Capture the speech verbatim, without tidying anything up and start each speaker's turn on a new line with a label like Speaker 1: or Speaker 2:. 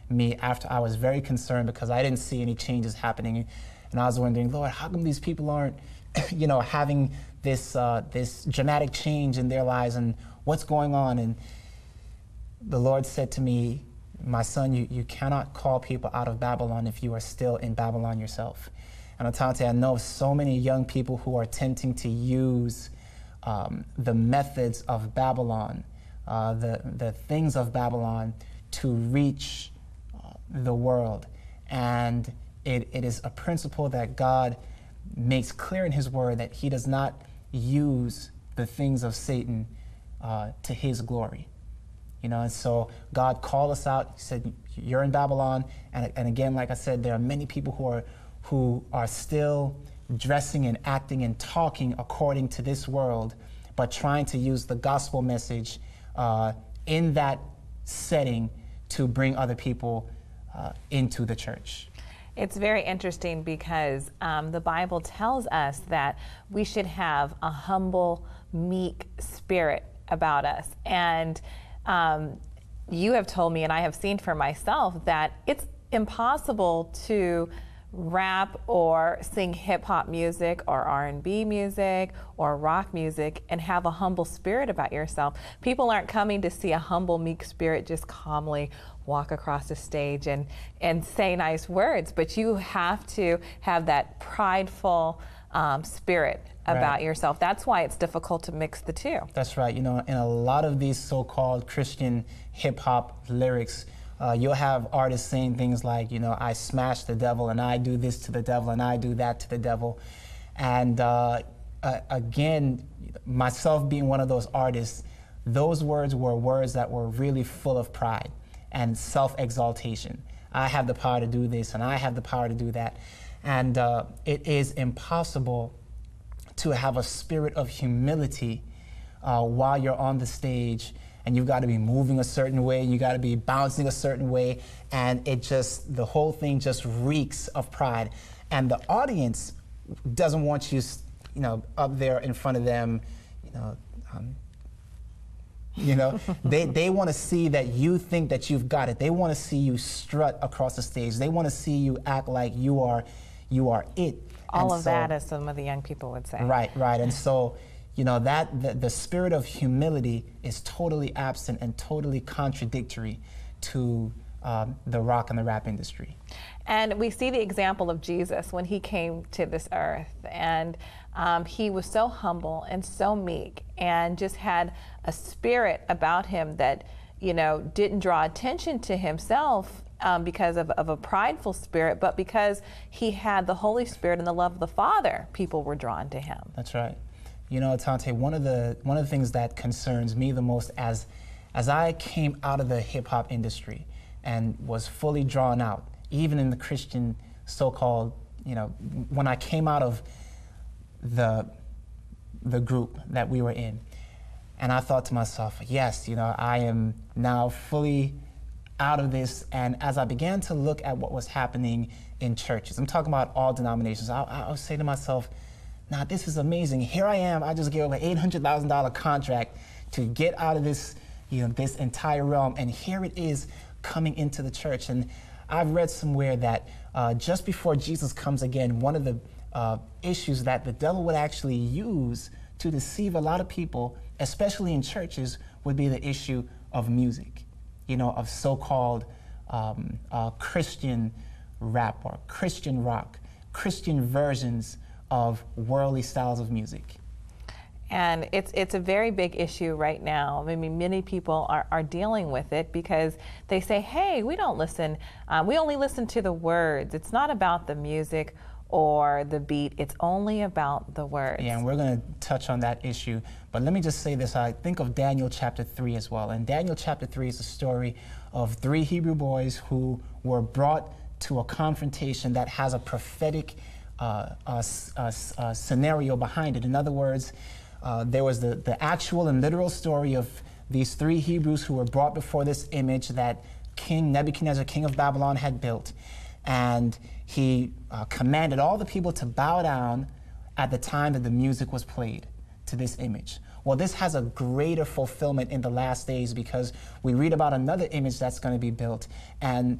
Speaker 1: me after I was very concerned because I didn't see any changes happening. And I was wondering, Lord, how come these people aren't, you know, having this, uh, this dramatic change in their lives, and what's going on? And the Lord said to me, my son, you, you cannot call people out of Babylon if you are still in Babylon yourself. And Atante, I know of so many young people who are attempting to use um, the methods of Babylon, uh, the, the things of Babylon to reach uh, the world. And it, it is a principle that God makes clear in his word, that he does not use the things of Satan uh, to his glory. You know, and so God called us out. He said, you're in Babylon. And, and again, like I said, there are many people who are, who are still dressing and acting and talking according to this world, but trying to use the gospel message uh, in that setting to bring other people uh, into the church.
Speaker 2: It's very interesting because um, the Bible tells us that we should have a humble, meek spirit about us. And um, you have told me, and I have seen for myself, that it's impossible to rap or sing hip-hop music or R and B music or rock music and have a humble spirit about yourself. People aren't coming to see a humble, meek spirit just calmly walk across the stage and, and say nice words, but you have to have that prideful um, spirit about right. yourself. That's why it's difficult to mix the two.
Speaker 1: That's right. You know, in a lot of these so-called Christian hip-hop lyrics, Uh, you'll have artists saying things like, you know, I smash the devil, and I do this to the devil, and I do that to the devil. And uh, uh, again, myself being one of those artists, those words were words that were really full of pride and self-exaltation. I have the power to do this, and I have the power to do that. And uh, it is impossible to have a spirit of humility uh, while you're on the stage. And you've got to be moving a certain way, you got to be bouncing a certain way, and it just, the whole thing just reeks of pride. And the audience doesn't want you, you know, up there in front of them, you know, um, you know, they, they want to see that you think that you've got it. They want to see you strut across the stage. They want to see you act like you are, you are it.
Speaker 2: All
Speaker 1: and
Speaker 2: of
Speaker 1: so,
Speaker 2: that, as some of the young people would say.
Speaker 1: Right, right, and so, you know, that the, the spirit of humility is totally absent and totally contradictory to um, the rock and the rap industry.
Speaker 2: And we see the example of Jesus when he came to this earth, and um, he was so humble and so meek and just had a spirit about him that, you know, didn't draw attention to himself um, because of, of a prideful spirit, but because he had the Holy Spirit and the love of the Father, people were drawn to him.
Speaker 1: That's right. You know, Atante, one of the one of the things that concerns me the most as as I came out of the hip hop industry and was fully drawn out, even in the Christian so-called, you know, when I came out of the the group that we were in, and I thought to myself, yes, you know, I am now fully out of this. And as I began to look at what was happening in churches, I'm talking about all denominations, I, I would say to myself, now, this is amazing. Here I am. I just gave an eight hundred thousand dollar contract to get out of this, you know, this entire realm, and here it is coming into the church. And I've read somewhere that uh, just before Jesus comes again, one of the uh, issues that the devil would actually use to deceive a lot of people, especially in churches, would be the issue of music, you know, of so-called um, uh, Christian rap or Christian rock, Christian versions of worldly styles of music.
Speaker 2: And it's it's a very big issue right now. I mean, many people are, are dealing with it because they say, hey, we don't listen, um, we only listen to the words. It's not about the music or the beat, it's only about the words.
Speaker 1: Yeah, and we're going to touch on that issue. But let me just say this, I think of Daniel chapter three as well. And Daniel chapter three is a story of three Hebrew boys who were brought to a confrontation that has a prophetic Uh, uh, uh, uh, scenario behind it. In other words, uh, there was the, the actual and literal story of these three Hebrews who were brought before this image that King Nebuchadnezzar, king of Babylon, had built. And he uh, commanded all the people to bow down at the time that the music was played to this image. Well, this has a greater fulfillment in the last days because we read about another image that's going to be built, and